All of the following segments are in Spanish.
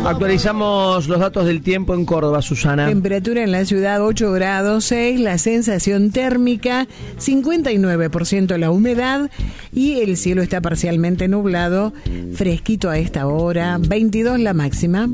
Actualizamos los datos del tiempo en Córdoba, Susana. Temperatura en la ciudad 8 grados 6, la sensación térmica 59% la humedad y el cielo está parcialmente nublado, fresquito a esta hora, 22 la máxima.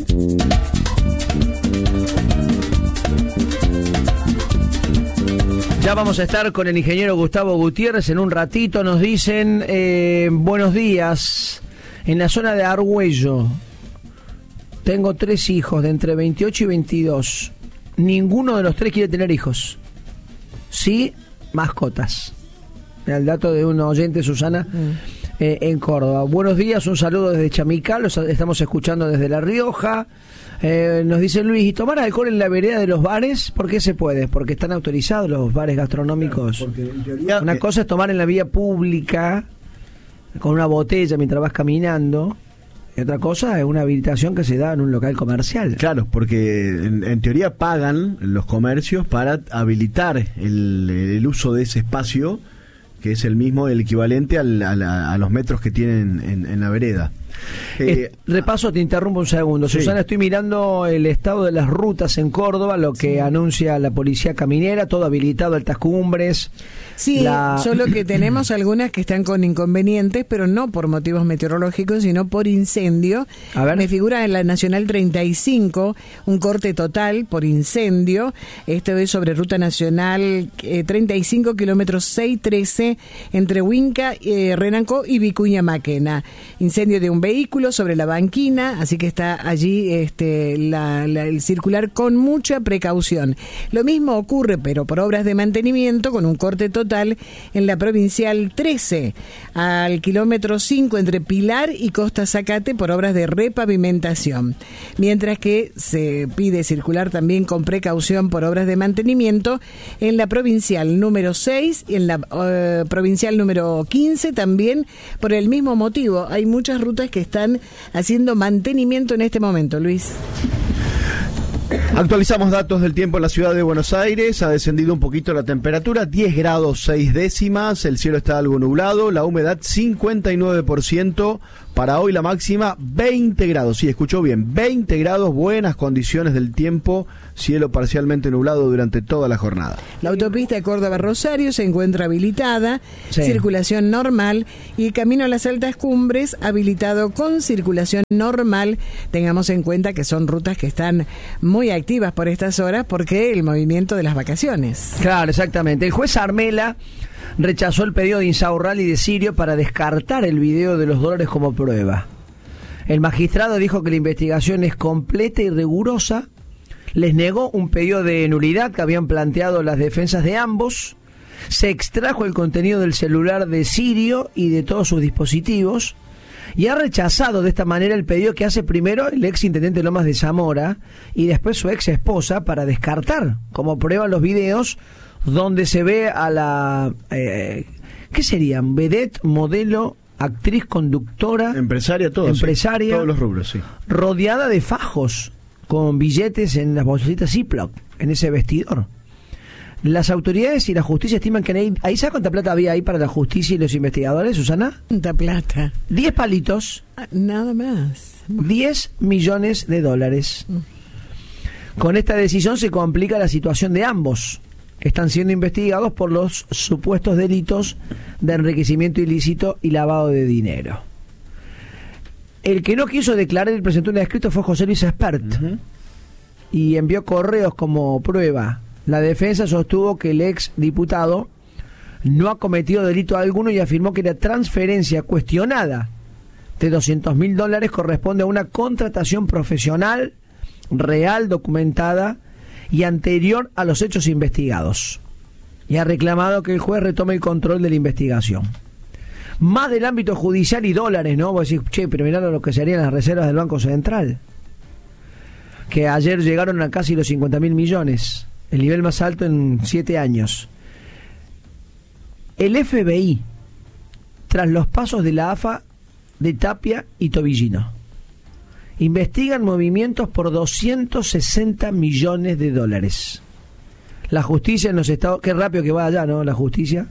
Ya vamos a estar con el ingeniero Gustavo Gutiérrez en un ratito. Nos dicen, buenos días, en la zona de Argüello tengo 3 hijos de entre 28 y 22. Ninguno de los 3 quiere tener hijos. Sí, mascotas. El dato de un oyente, Susana, en Córdoba. Buenos días, un saludo desde Chamical, los estamos escuchando desde La Rioja. Nos dice Luis, ¿y tomar alcohol en la vereda de los bares? ¿Por qué se puede? Porque están autorizados los bares gastronómicos. Claro, porque en teoría, una cosa es tomar en la vía pública con una botella mientras vas caminando, y otra cosa es una habilitación que se da en un local comercial. Claro, porque en teoría pagan los comercios para habilitar el uso de ese espacio, que es el equivalente a los metros que tienen en la vereda. Repaso, te interrumpo un segundo. Sí. Susana, estoy mirando el estado de las rutas en Córdoba, lo que anuncia la policía caminera, todo habilitado, altas cumbres. Sí, solo que tenemos algunas que están con inconvenientes, pero no por motivos meteorológicos, sino por incendio. A ver. Me figura en la Nacional 35 un corte total por incendio. Esto es sobre Ruta Nacional 35, kilómetros 613, entre Huinca, Renanco y Vicuña Maquena. Incendio de un vehículo sobre la banquina, así que está allí el circular con mucha precaución. Lo mismo ocurre, pero por obras de mantenimiento, con un corte total en la Provincial 13, al kilómetro 5 entre Pilar y Costa Zacate, por obras de repavimentación. Mientras que se pide circular también con precaución por obras de mantenimiento en la Provincial número 6 y en la Provincial número 15 también por el mismo motivo. Hay muchas rutas que están haciendo mantenimiento en este momento, Luis. Actualizamos datos del tiempo en la ciudad de Buenos Aires. Ha descendido un poquito la temperatura, 10 grados 6 décimas, el cielo está algo nublado, la humedad 59%, para hoy la máxima 20 grados, sí, escuchó bien, 20 grados, buenas condiciones del tiempo, cielo parcialmente nublado durante toda la jornada. La autopista de Córdoba-Rosario se encuentra habilitada, circulación normal, y el camino a las altas cumbres habilitado con circulación normal. Tengamos en cuenta que son rutas que están muy activas por estas horas porque el movimiento de las vacaciones. Claro, exactamente. El juez Armela rechazó el pedido de Insaurralde y de Sirio para descartar el video de los dólares como prueba. El magistrado dijo que la investigación es completa y rigurosa. Les negó un pedido de nulidad que habían planteado las defensas de ambos. Se extrajo el contenido del celular de Sirio y de todos sus dispositivos. Y ha rechazado de esta manera el pedido que hace primero el ex intendente Lomas de Zamora y después su ex esposa para descartar como prueba los videos donde se ve a la... ¿qué serían? Vedette, modelo, actriz, conductora... Empresaria, todo. Empresaria. Sí, todos los rubros, sí. Rodeada de fajos, con billetes en las bolsitas Ziploc, en ese vestidor. Las autoridades y la justicia estiman que ahí ¿sabes cuánta plata había ahí para la justicia y los investigadores, Susana? ¿Cuánta plata? 10 palitos. Nada más. 10 millones de dólares. Con esta decisión se complica la situación de ambos. Están siendo investigados por los supuestos delitos de enriquecimiento ilícito y lavado de dinero. El que no quiso declarar y presentó un escrito fue José Luis Espert, y envió correos como prueba. La defensa sostuvo que el ex diputado no ha cometido delito alguno y afirmó que la transferencia cuestionada de $200.000 corresponde a una contratación profesional, real, documentada y anterior a los hechos investigados. Y ha reclamado que el juez retome el control de la investigación. Más del ámbito judicial y dólares, ¿no? Vos decís, che, pero mirá lo que serían las reservas del Banco Central, que ayer llegaron a casi los 50.000 millones, el nivel más alto en 7 años. El FBI, tras los pasos de la AFA de Tapia y Tobillino, investigan movimientos por $260 millones. La justicia en los estados, qué rápido que va allá, ¿no? La justicia.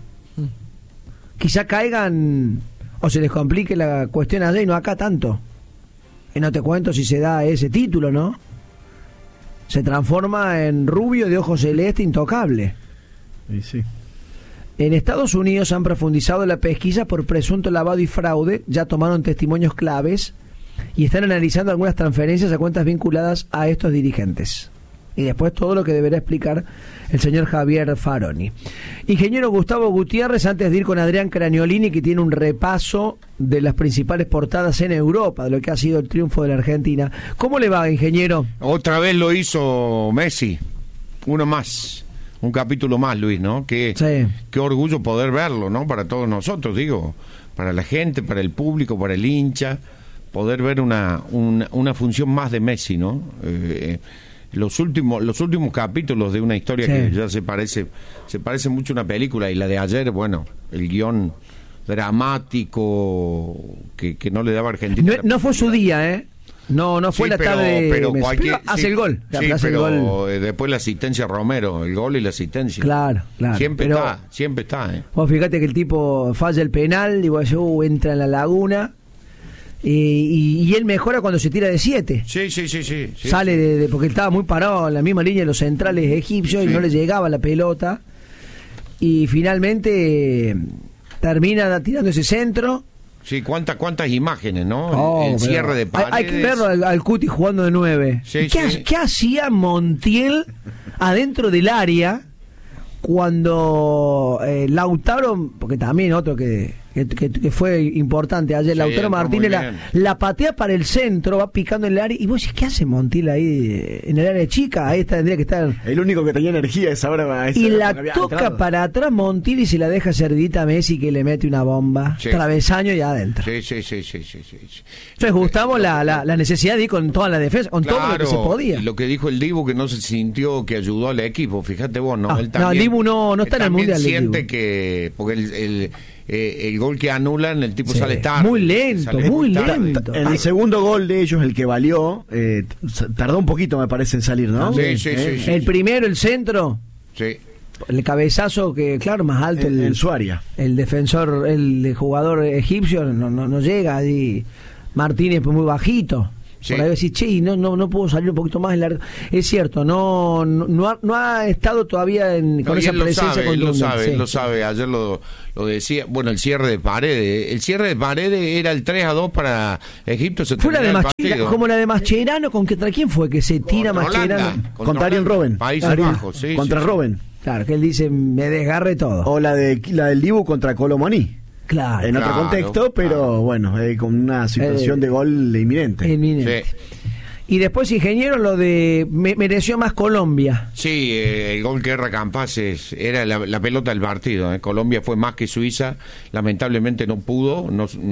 Quizá caigan o se les complique la cuestión allá y no acá tanto. Y no te cuento si se da ese título, ¿no? Se transforma en rubio de ojos celeste intocable. Y sí. En Estados Unidos han profundizado la pesquisa por presunto lavado y fraude, ya tomaron testimonios claves y están analizando algunas transferencias a cuentas vinculadas a estos dirigentes. Y después todo lo que deberá explicar el señor Javier Faroni. Ingeniero Gustavo Gutiérrez, antes de ir con Adrián Craniolini, que tiene un repaso de las principales portadas en Europa, de lo que ha sido el triunfo de la Argentina. ¿Cómo le va, ingeniero? Otra vez lo hizo Messi, uno más, un capítulo más, Luis, ¿no? Qué orgullo poder verlo, ¿no? Para todos nosotros, digo, para la gente, para el público, para el hincha, poder ver una función más de Messi, ¿no? Los últimos capítulos de una historia que ya se parece mucho a una película, y la de ayer, bueno, el guión dramático que no le daba a Argentina. No fue su día, ¿eh? No fue la tarde. Pero hace el gol. Pero después la asistencia a Romero, el gol y la asistencia. Claro. Siempre está. Vos fíjate que el tipo falla el penal, y vos decís, entra en la laguna. Y él mejora cuando se tira de 7. Sí. Sale porque él estaba muy parado en la misma línea de los centrales egipcios y no le llegaba la pelota. Y finalmente termina tirando ese centro. Sí, cuántas imágenes, ¿no? El cierre de Paredes. Hay que verlo al Cuti jugando de 9. ¿Qué hacía Montiel adentro del área cuando Lautaro, porque también otro que fue importante ayer, Lautaro Martínez la patea para el centro, va picando en el área, y vos decís, ¿qué hace Montiel ahí en el área chica? Ahí tendría que estar el único que tenía energía esa hora. Y la toca para atrás Montiel y se la deja servidita a Messi, que le mete una bomba, travesaño y adentro. Sí. Entonces, Gustavo, la necesidad de ir con toda la defensa, con todo lo que se podía. Y lo que dijo el Dibu, que no se sintió que ayudó al equipo, fíjate vos, ¿no? Él también, el Dibu no está en el Mundial. Siente que, porque el gol que anulan, el tipo sale tarde. Muy lento. En el segundo gol de ellos, el que valió, tardó un poquito, me parece, en salir, ¿no? Sí. El primero, el centro. Sí. El cabezazo que, claro, más alto. En su área. El defensor, el jugador egipcio no llega. Y Martínez pues muy bajito. Sí. Por ahí decís, no puedo salir un poquito más largo. Es cierto, no ha estado todavía con esa presencia contundente. Él lo sabe, ayer lo decía. Bueno, el cierre de Paredes era el 3-2 para Egipto. Fue como la de Mascherano, ¿contra quién fue que se tira Mascherano? Contra Ariel Robben. Países Bajos, sí. Contra Robben. Claro, que él dice, me desgarre todo. O la del Dibu contra Colomani. Claro. En otro contexto, pero bueno, con una situación de gol inminente. Sí. Y después, ingeniero, lo de mereció más Colombia. Sí, el gol que erra Campaces era la pelota del partido. Colombia fue más que Suiza, lamentablemente no pudo,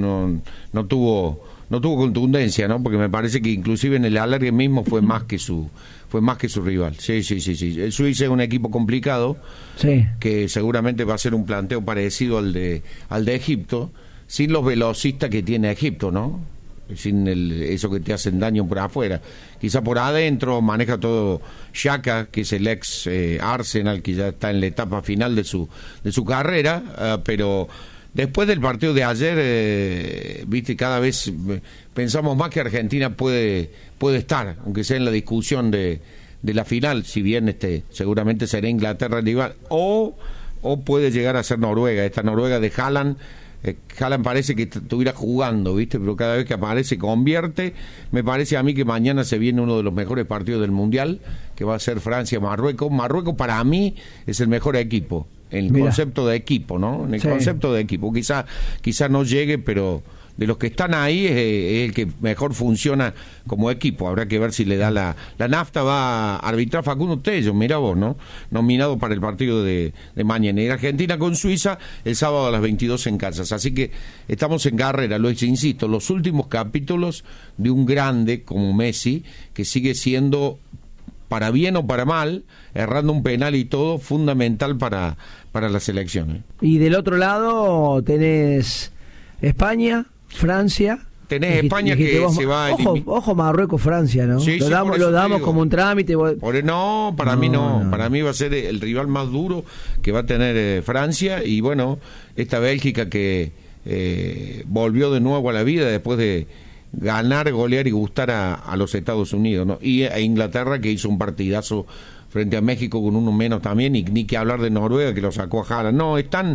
no tuvo contundencia, ¿no? Porque me parece que inclusive en el alargue mismo fue más que su rival. Sí. El Suiza es un equipo complicado, que seguramente va a ser un planteo parecido al de Egipto, sin los velocistas que tiene Egipto, ¿no? Sin eso que te hacen daño por afuera. Quizá por adentro maneja todo Xhaka, que es el ex Arsenal, que ya está en la etapa final de su carrera, pero después del partido de ayer, viste, cada vez pensamos más que Argentina puede estar, aunque sea en la discusión de la final, si bien seguramente será Inglaterra el rival, o puede llegar a ser Noruega, esta Noruega de Haaland. Haaland parece que estuviera jugando, ¿viste? Pero cada vez que aparece convierte. Me parece a mí que mañana se viene uno de los mejores partidos del Mundial, que va a ser Francia-Marruecos. Marruecos para mí es el mejor equipo, en el concepto de equipo, ¿no? En el concepto de equipo. Quizá no llegue, pero de los que están ahí es el que mejor funciona como equipo. Habrá que ver si le da la nafta. Va a arbitrar Facundo Tello, mira vos, ¿no? Nominado para el partido de mañana. Y Argentina con Suiza el sábado a las 22 en Kansas. Así que estamos en carrera, insisto, los últimos capítulos de un grande como Messi, que sigue siendo, para bien o para mal, errando un penal y todo, fundamental para la selección. Y del otro lado tenés España, Francia. Tenés España que se va a ojo Marruecos, Francia, ¿no? Sí, lo damos como un trámite. Para mí no. Para mí va a ser el rival más duro que va a tener Francia. Y bueno, esta Bélgica que volvió de nuevo a la vida después de ganar, golear y gustar a los Estados Unidos, ¿no? Y a Inglaterra, que hizo un partidazo frente a México con uno menos también, y ni que hablar de Noruega, que lo sacó a Haaland. No, están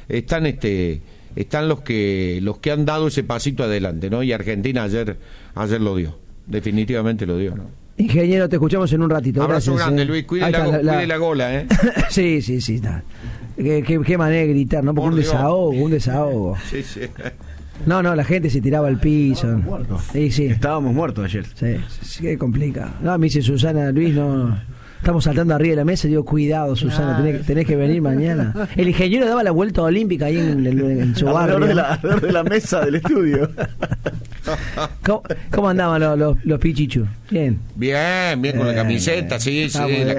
los que han dado ese pasito adelante, ¿no? Y Argentina ayer lo dio, definitivamente lo dio, ¿no? Ingeniero, te escuchamos en un ratito. Abrazo Gracias, grande, Luis, cuide la gola, ¿eh? Sí, está. Qué manera de gritar, ¿no? Porque un desahogo. Sí. No, la gente se tiraba al piso. Sí. Estábamos muertos ayer. Sí, qué complica. No, me dice Susana, Luis, no. Estamos saltando arriba de la mesa. Digo, cuidado, Susana, tenés que venir mañana. El ingeniero daba la vuelta olímpica ahí en su barrio. Alrededor de la mesa del estudio. ¿Cómo andaban los pichichus? Bien con la camiseta, sí, la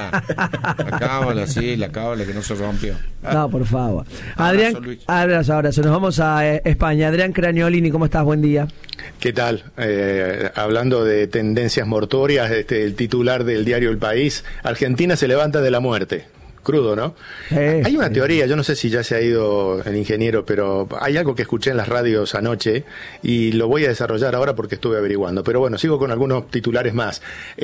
cábala, que no se rompió. No, por favor. Adrián, abrazo. Nos vamos a España. Adrián Craniolini, ¿cómo estás? Buen día. ¿Qué tal? Hablando de tendencias mortuorias, el titular del diario El País: Argentina se levanta de la muerte. Crudo, ¿no? Hay una teoría, yo no sé si ya se ha ido el ingeniero, pero hay algo que escuché en las radios anoche y lo voy a desarrollar ahora porque estuve averiguando. Pero bueno, sigo con algunos titulares más.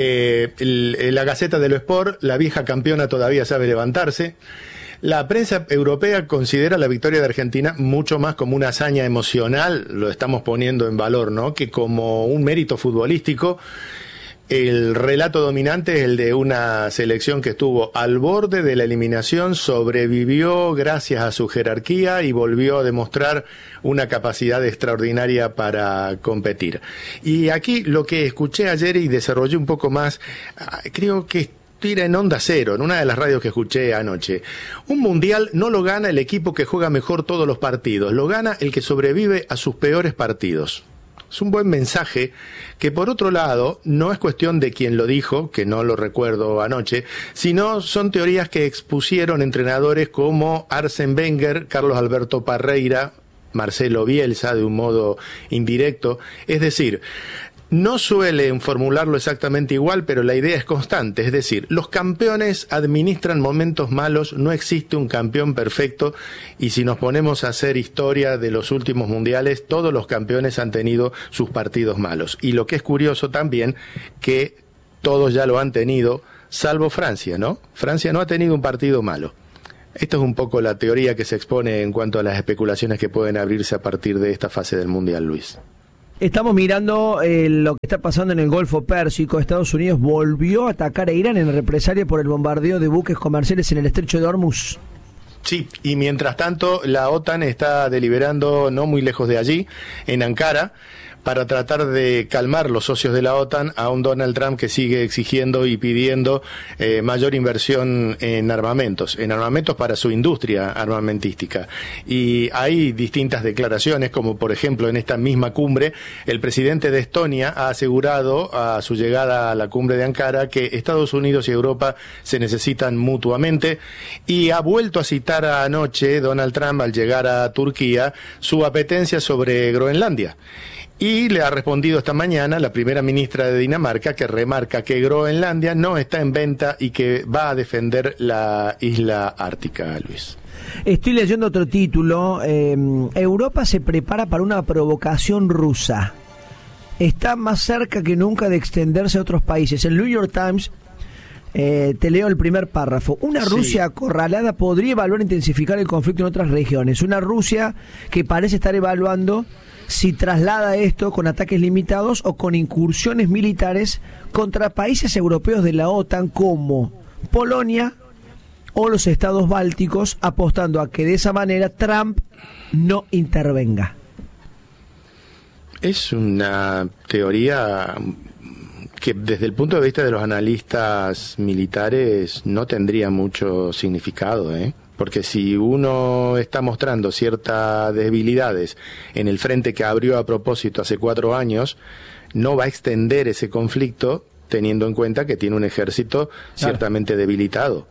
La Gaceta de lo Sport: la vieja campeona todavía sabe levantarse. La prensa europea considera la victoria de Argentina mucho más como una hazaña emocional, lo estamos poniendo en valor, ¿no?, que como un mérito futbolístico. El relato dominante es el de una selección que estuvo al borde de la eliminación, sobrevivió gracias a su jerarquía y volvió a demostrar una capacidad extraordinaria para competir. Y aquí lo que escuché ayer y desarrollé un poco más, creo que era en Onda Cero, en una de las radios que escuché anoche. Un mundial no lo gana el equipo que juega mejor todos los partidos, lo gana el que sobrevive a sus peores partidos. Es un buen mensaje que, por otro lado, no es cuestión de quien lo dijo, que no lo recuerdo anoche, sino son teorías que expusieron entrenadores como Arsène Wenger, Carlos Alberto Parreira, Marcelo Bielsa, de un modo indirecto. Es decir, no suelen formularlo exactamente igual, pero la idea es constante. Es decir, los campeones administran momentos malos, no existe un campeón perfecto, y si nos ponemos a hacer historia de los últimos mundiales, todos los campeones han tenido sus partidos malos. Y lo que es curioso también, que todos ya lo han tenido, salvo Francia, ¿no? Francia no ha tenido un partido malo. Esto es un poco la teoría que se expone en cuanto a las especulaciones que pueden abrirse a partir de esta fase del Mundial, Luis. Estamos mirando lo que está pasando en el Golfo Pérsico. Estados Unidos volvió a atacar a Irán en represalia por el bombardeo de buques comerciales en el estrecho de Hormuz. Sí, y mientras tanto la OTAN está deliberando no muy lejos de allí, en Ankara, para tratar de calmar los socios de la OTAN a un Donald Trump que sigue exigiendo y pidiendo mayor inversión en armamentos para su industria armamentística. Y hay distintas declaraciones, como por ejemplo en esta misma cumbre, el presidente de Estonia ha asegurado a su llegada a la cumbre de Ankara que Estados Unidos y Europa se necesitan mutuamente, y ha vuelto a citar anoche Donald Trump, al llegar a Turquía, su apetencia sobre Groenlandia. Y le ha respondido esta mañana la primera ministra de Dinamarca, que remarca que Groenlandia no está en venta y que va a defender la isla ártica, Luis. Estoy leyendo otro título. Europa se prepara para una provocación rusa. Está más cerca que nunca de extenderse a otros países. El New York Times, te leo el primer párrafo. Una Rusia acorralada podría evaluar intensificar el conflicto en otras regiones. Una Rusia que parece estar evaluando si traslada esto con ataques limitados o con incursiones militares contra países europeos de la OTAN como Polonia o los estados bálticos, apostando a que de esa manera Trump no intervenga. Es una teoría que desde el punto de vista de los analistas militares no tendría mucho significado, porque si uno está mostrando ciertas debilidades en el frente que abrió a propósito hace 4 años, no va a extender ese conflicto teniendo en cuenta que tiene un ejército ciertamente debilitado.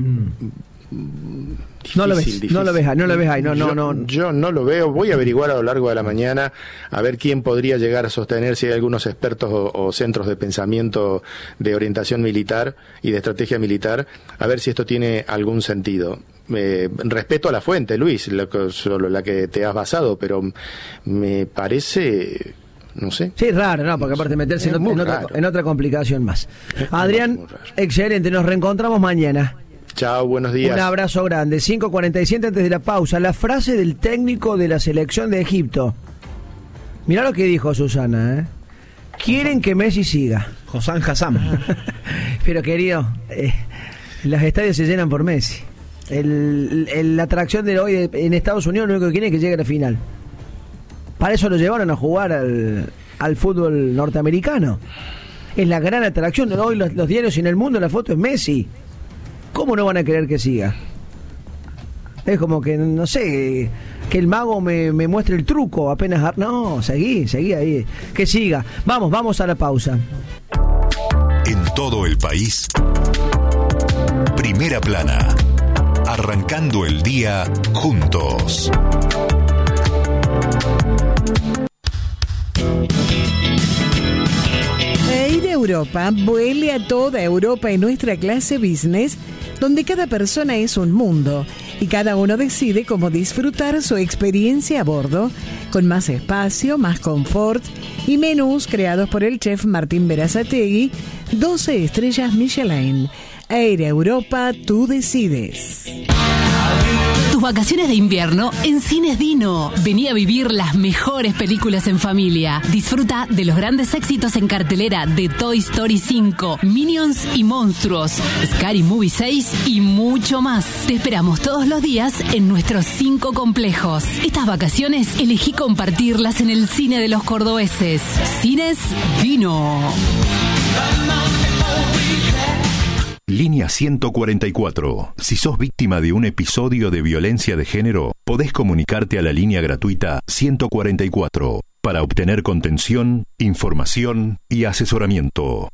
No lo ves, no lo ves ahí, no. Yo no lo veo. Voy a averiguar a lo largo de la mañana a ver quién podría llegar a sostener, si hay algunos expertos o centros de pensamiento de orientación militar y de estrategia militar, a ver si esto tiene algún sentido. Respeto a la fuente, Luis, solo la que te has basado, pero me parece no sé. Sí, raro, ¿no? Porque aparte meterse en otra complicación más. Adrián, excelente, nos reencontramos mañana. Chao, buenos días. Un abrazo grande. 5:47 antes de la pausa. La frase del técnico de la selección de Egipto. Mirá lo que dijo Susana, ¿eh? Quieren que Messi siga. Hossam Hassam. Pero querido, los estadios se llenan por Messi. La atracción de hoy en Estados Unidos lo único que quieren es que llegue a la final. Para eso lo llevaron a jugar al fútbol norteamericano. Es la gran atracción. Hoy los diarios en el mundo, la foto es Messi. ¿Cómo no van a querer que siga? Es como que, no sé, que el mago me muestre el truco apenas... No, seguí ahí. Que siga. Vamos a la pausa. En todo el país, Primera Plana. Arrancando el día juntos. Air Europa vuele a toda Europa en nuestra clase business, donde cada persona es un mundo y cada uno decide cómo disfrutar su experiencia a bordo, con más espacio, más confort y menús creados por el chef Martín Berazategui, 12 estrellas Michelin. Air Europa, tú decides. Tus vacaciones de invierno en Cines Dino. Vení a vivir las mejores películas en familia. Disfruta de los grandes éxitos en cartelera de Toy Story 5, Minions y Monstruos, Scary Movie 6 y mucho más. Te esperamos todos los días en nuestros 5 complejos. Estas vacaciones elegí compartirlas en el cine de los cordobeses. Cines Dino. Línea 144. Si sos víctima de un episodio de violencia de género, podés comunicarte a la línea gratuita 144 para obtener contención, información y asesoramiento.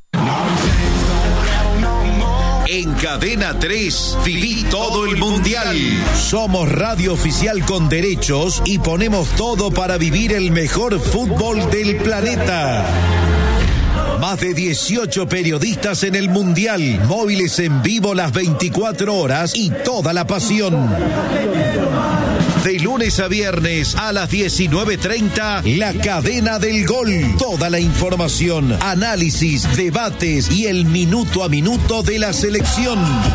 En Cadena 3, viví todo el Mundial. Somos radio oficial con derechos y ponemos todo para vivir el mejor fútbol del planeta. Más de 18 periodistas en el Mundial, móviles en vivo las 24 horas y toda la pasión. De lunes a viernes a las 19:30, La Cadena del Gol. Toda la información, análisis, debates y el minuto a minuto de la selección.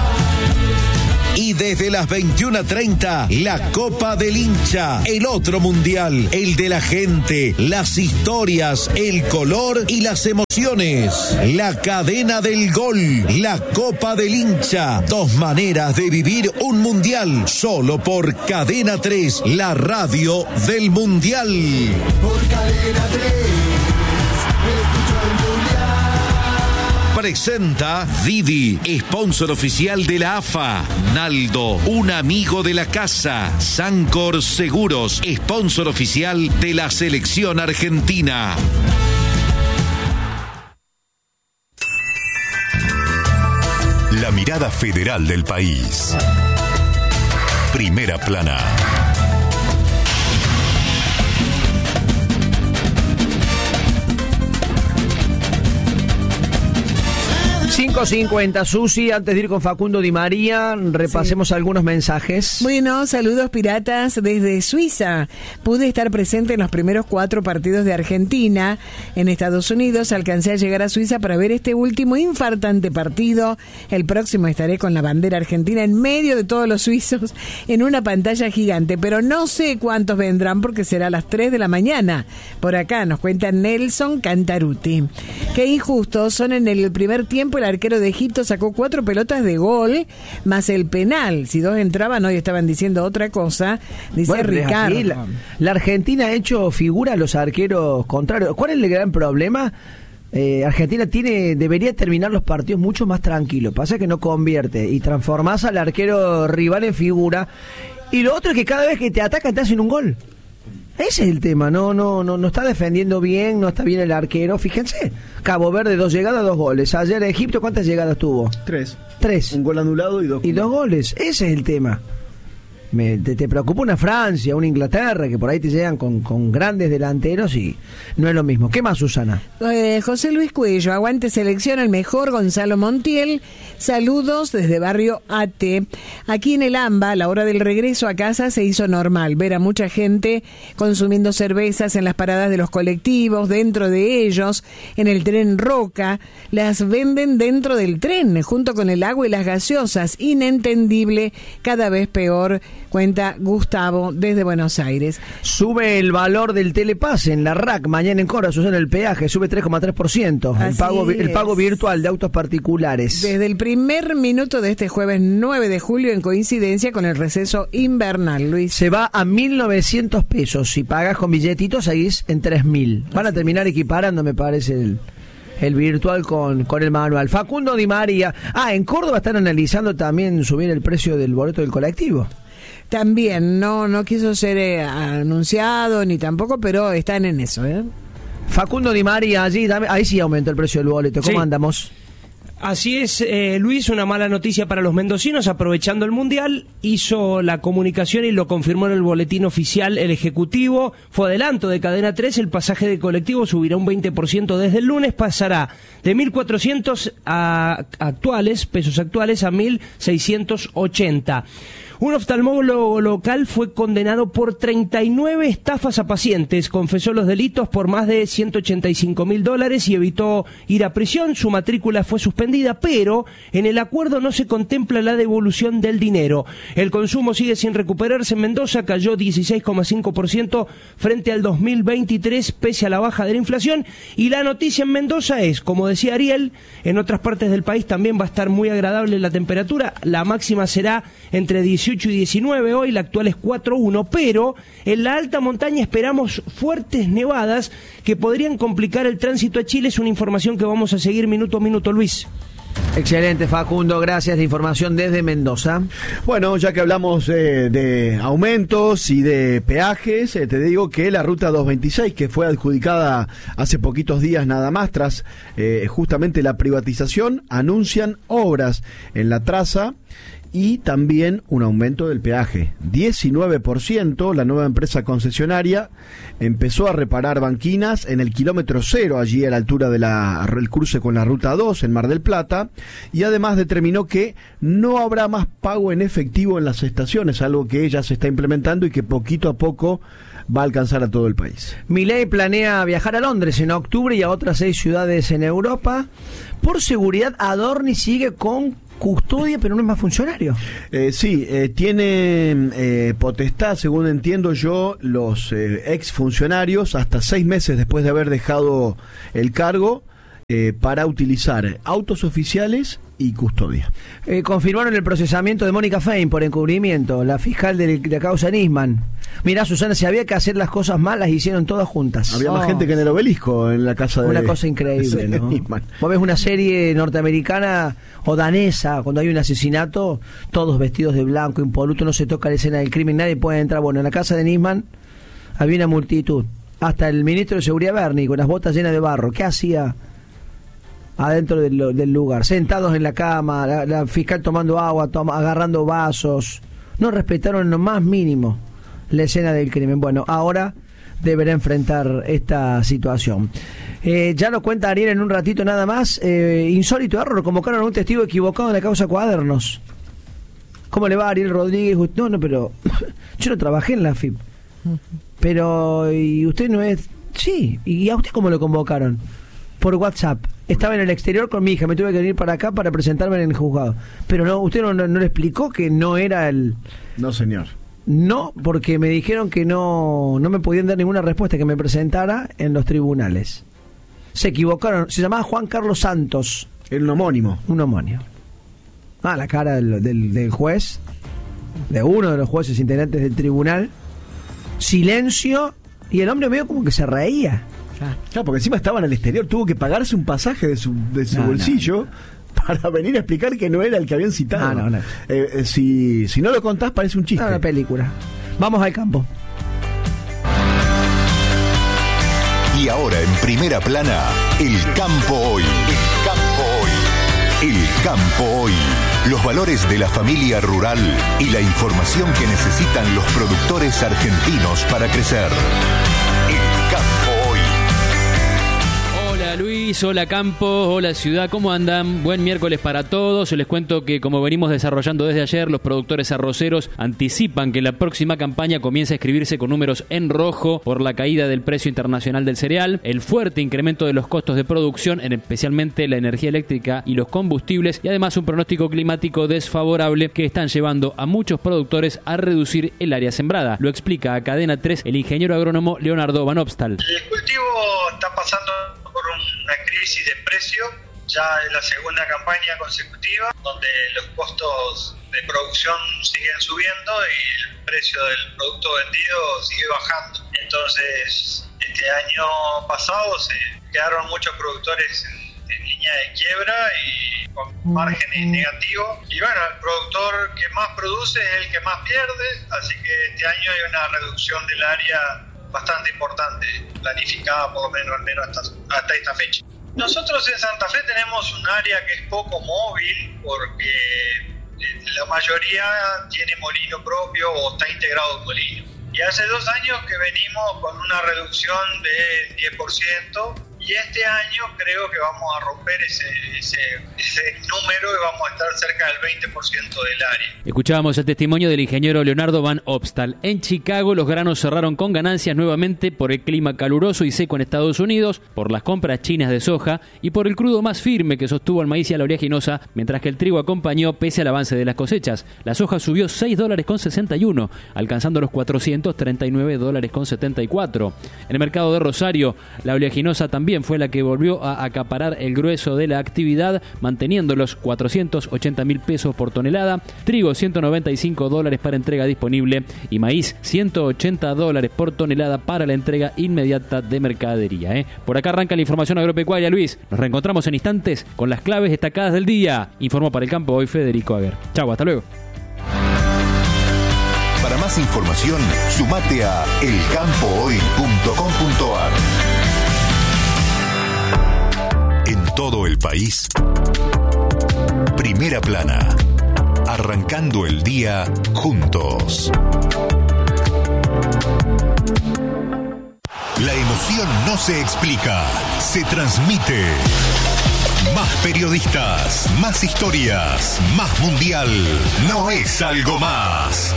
Y desde las 21:30, la Copa del Hincha, el otro mundial, el de la gente, las historias, el color y las emociones. La Cadena del Gol, la Copa del Hincha, 2 maneras de vivir un mundial, solo por Cadena 3, la radio del mundial. Por Cadena 3. Presenta Didi, sponsor oficial de la AFA. Naldo, un amigo de la casa. Sancor Seguros, sponsor oficial de la selección argentina. La mirada federal del país. Primera Plana. 5:50, Susi, antes de ir con Facundo Di María, repasemos algunos mensajes. Bueno, saludos piratas desde Suiza. Pude estar presente en los primeros 4 partidos de Argentina en Estados Unidos. Alcancé a llegar a Suiza para ver este último infartante partido. El próximo estaré con la bandera argentina en medio de todos los suizos en una pantalla gigante, pero no sé cuántos vendrán porque será a las 3 de la mañana. Por acá nos cuenta Nelson Cantaruti. Qué injustos son en el primer tiempo. El arquero de Egipto sacó 4 pelotas de gol más el penal. Si 2 entraban, hoy estaban diciendo otra cosa. Dice Ricardo. La Argentina ha hecho figura a los arqueros contrarios. ¿Cuál es el gran problema? Argentina debería terminar los partidos mucho más tranquilo. Pasa que no convierte y transformás al arquero rival en figura. Y lo otro es que cada vez que te atacan te hacen un gol. Ese es el tema, no está defendiendo bien, no está bien el arquero. Fíjense, Cabo Verde 2 llegadas, 2 goles. Ayer Egipto, ¿cuántas llegadas tuvo? 3. 3. Un gol anulado y 2 goles. Ese es el tema. te preocupa una Francia, una Inglaterra, que por ahí te llegan con grandes delanteros y no es lo mismo. ¿Qué más, Susana? José Luis Cuello, aguante selección, el mejor. Gonzalo Montiel, saludos desde Barrio Ate. Aquí en el AMBA, a la hora del regreso a casa se hizo normal ver a mucha gente consumiendo cervezas en las paradas de los colectivos, dentro de ellos, en el tren Roca. Las venden dentro del tren, junto con el agua y las gaseosas. Inentendible, cada vez peor, cuenta Gustavo desde Buenos Aires. Sube el valor del telepase en la RAC, mañana en Cora, Susana, el peaje sube 3,3%. El pago virtual de autos particulares. Desde el primer minuto de este jueves 9 de julio, en coincidencia con el receso invernal, Luis. Se va a 1.900 pesos. Si pagas con billetitos, ahí es en 3.000. Van a terminar equiparando, me parece, el virtual con el manual. Facundo Di María. En Córdoba están analizando también subir el precio del boleto del colectivo. También, no quiso ser anunciado ni tampoco, pero están en eso, Facundo Di María, ahí sí aumentó el precio del boleto. ¿Cómo andamos? Así es, Luis, una mala noticia para los mendocinos. Aprovechando el Mundial, hizo la comunicación y lo confirmó en el boletín oficial el Ejecutivo. Fue adelanto de Cadena 3, el pasaje de colectivo subirá un 20% desde el lunes, pasará de 1.400 pesos actuales a 1.680. Un oftalmólogo local fue condenado por 39 estafas a pacientes. Confesó los delitos por más de $185.000 y evitó ir a prisión. Su matrícula fue suspendida, pero en el acuerdo no se contempla la devolución del dinero. El consumo sigue sin recuperarse en Mendoza, cayó 16,5% frente al 2023, pese a la baja de la inflación. Y la noticia en Mendoza es, como decía Ariel, en otras partes del país también va a estar muy agradable la temperatura. La máxima será entre 18 y 19 hoy, la actual es 4,1, pero en la alta montaña esperamos fuertes nevadas que podrían complicar el tránsito a Chile. Es una información que vamos a seguir minuto a minuto, Luis. Excelente, Facundo, gracias. De información desde Mendoza. Bueno, ya que hablamos de aumentos y de peajes, te digo que la ruta 226, que fue adjudicada hace poquitos días nada más tras justamente la privatización, anuncian obras en la traza y también un aumento del peaje, 19%. La nueva empresa concesionaria empezó a reparar banquinas en el kilómetro 0, allí a la altura del cruce con la ruta 2 en Mar del Plata, y además determinó que no habrá más pago en efectivo en las estaciones, algo que ya se está implementando y que poquito a poco va a alcanzar a todo el país. Milei planea viajar a Londres en octubre y a otras 6 ciudades en Europa. Por seguridad, Adorni sigue con custodia, pero no es más funcionario. Tiene potestad, según entiendo yo, los ex funcionarios hasta 6 meses después de haber dejado el cargo para utilizar autos oficiales y custodia. Confirmaron el procesamiento de Mónica Fein por encubrimiento, la fiscal de la causa Nisman. Mirá, Susana, si había que hacer las cosas mal, las hicieron todas juntas. Había más gente que en el Obelisco, en la casa de... Una cosa increíble, ¿no? Vos ves una serie norteamericana o danesa, cuando hay un asesinato, todos vestidos de blanco, impoluto, no se toca la escena del crimen, nadie puede entrar. Bueno, en la casa de Nisman había una multitud. Hasta el ministro de Seguridad, Berni, con las botas llenas de barro. ¿Qué hacía adentro del lugar? Sentados en la cama, la fiscal tomando agua, agarrando vasos. No respetaron en lo más mínimo la escena del crimen. Bueno, ahora deberá enfrentar esta situación. Ya lo cuenta Ariel en un ratito nada más. Insólito error, convocaron a un testigo equivocado en la causa Cuadernos. ¿Cómo le va, Ariel Rodríguez? No, pero yo no trabajé en la AFIP. Pero, ¿y usted no es? Sí, ¿y a usted cómo lo convocaron? Por WhatsApp. Estaba en el exterior con mi hija, me tuve que venir para acá para presentarme en el juzgado. Pero no, usted no le explicó que no era el... No, señor. No, porque me dijeron que no me podían dar ninguna respuesta, que me presentara en los tribunales. Se equivocaron, se llamaba Juan Carlos Santos. Era un homónimo. Un homónimo. La cara del juez, de uno de los jueces integrantes del tribunal. Silencio, y el hombre medio como que se reía. Claro, porque encima estaba en el exterior, tuvo que pagarse un pasaje de su bolsillo para venir a explicar que no era el que habían citado. Si no lo contás parece un chiste. Una película. Vamos al campo. Y ahora en primera plana, el campo hoy. El campo hoy. El Campo Hoy. Los valores de la familia rural y la información que necesitan los productores argentinos para crecer. El Campo Hoy. Hola Luis, hola Campo, hola Ciudad, ¿cómo andan? Buen miércoles para todos. Les cuento que, como venimos desarrollando desde ayer, los productores arroceros anticipan que la próxima campaña comienza a escribirse con números en rojo por la caída del precio internacional del cereal, el fuerte incremento de los costos de producción, especialmente la energía eléctrica y los combustibles, y además un pronóstico climático desfavorable que están llevando a muchos productores a reducir el área sembrada. Lo explica a Cadena 3 el ingeniero agrónomo Leonardo Van Opstal. El cultivo está pasando por una crisis de precio, ya es la segunda campaña consecutiva donde los costos de producción siguen subiendo y el precio del producto vendido sigue bajando. Entonces, este año pasado se quedaron muchos productores en línea de quiebra y con márgenes negativos. Y bueno, el productor que más produce es el que más pierde, así que este año hay una reducción del área bastante importante, planificada por lo menos al menos hasta esta fecha. Nosotros en Santa Fe tenemos un área que es poco móvil porque la mayoría tiene molino propio o está integrado en molino. Y hace 2 años que venimos con una reducción del 10%. Y este año creo que vamos a romper ese número y vamos a estar cerca del 20% del área. Escuchábamos el testimonio del ingeniero Leonardo Van Opstal. En Chicago los granos cerraron con ganancias nuevamente por el clima caluroso y seco en Estados Unidos, por las compras chinas de soja y por el crudo más firme que sostuvo al maíz y a la oleaginosa, mientras que el trigo acompañó pese al avance de las cosechas. La soja subió $6.61, alcanzando los $439.74. En el mercado de Rosario, la oleaginosa también fue la que volvió a acaparar el grueso de la actividad, manteniendo los $480.000 por tonelada, trigo $195 para entrega disponible y maíz $180 por tonelada para la entrega inmediata de mercadería. Por acá arranca la información agropecuaria, Luis. Nos reencontramos en instantes con las claves destacadas del día. Informó para el Campo Hoy Federico Aguer. Chau, hasta luego. Para más información, sumate a elcampohoy.com.ar. En todo el país, Primera Plana, arrancando el día juntos. La emoción no se explica, se transmite. Más periodistas, más historias, más mundial. No es algo más.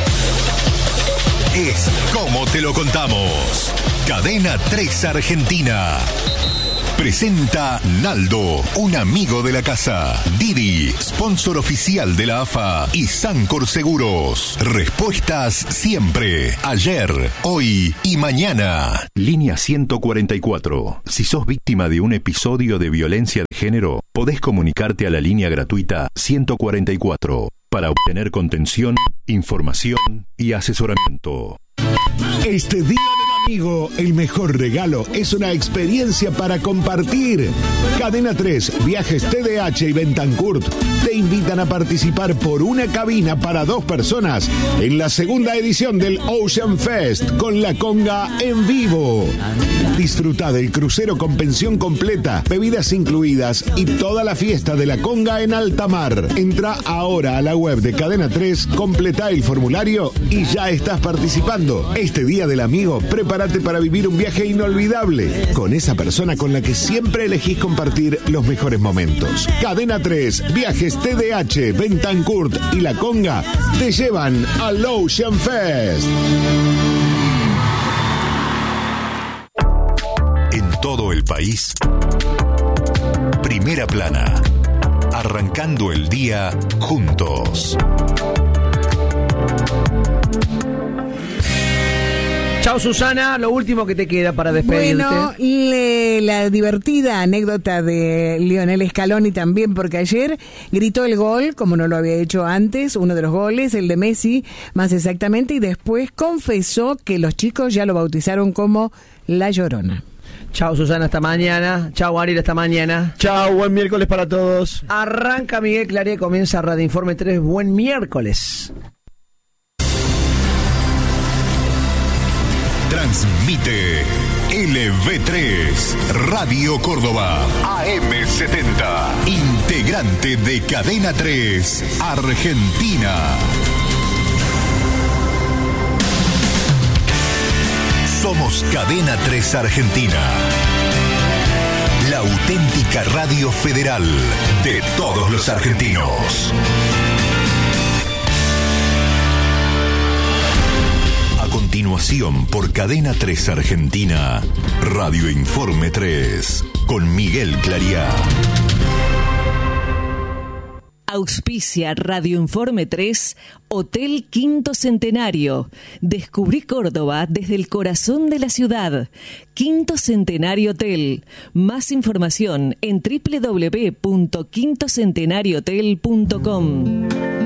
Es como te lo contamos. Cadena 3 Argentina. Presenta Naldo, un amigo de la casa. Didi, sponsor oficial de la AFA. Y Sancor Seguros. Respuestas siempre. Ayer, hoy y mañana. Línea 144. Si sos víctima de un episodio de violencia de género, podés comunicarte a la línea gratuita 144 para obtener contención, información y asesoramiento. Este día del amigo, el mejor regalo es una experiencia para compartir. Cadena 3, Viajes TDH y Bentancurt te invitan a participar por una cabina para 2 personas en la segunda edición del Ocean Fest con la conga en vivo. Disfruta del crucero con pensión completa, bebidas incluidas y toda la fiesta de la conga en alta mar. Entra ahora a la web de Cadena 3, completa el formulario y ya estás participando. Este día del amigo, prepárate para vivir un viaje inolvidable con esa persona con la que siempre elegís compartir los mejores momentos. Cadena 3, Viajes TDH, Bentancurt y La Conga te llevan al Ocean Fest. En todo el país, Primera Plana, arrancando el día juntos. Chao Susana, lo último que te queda para despedirte. Bueno, la divertida anécdota de Lionel Scaloni también, porque ayer gritó el gol, como no lo había hecho antes, uno de los goles, el de Messi, más exactamente, y después confesó que los chicos ya lo bautizaron como La Llorona. Chao Susana, hasta mañana. Chao Ariel, hasta mañana. Chao, buen miércoles para todos. Arranca Miguel Claría, comienza Radio Informe 3, buen miércoles. Transmite LV3, Radio Córdoba, AM70, integrante Gente de Cadena 3, Argentina. Somos Cadena 3 Argentina. La auténtica radio federal de todos los argentinos. A continuación, por Cadena 3 Argentina, Radio Informe 3, con Miguel Clariá. Auspicia Radio Informe 3, Hotel Quinto Centenario. Descubrí Córdoba desde el corazón de la ciudad. Quinto Centenario Hotel. Más información en www.quintocentenariohotel.com.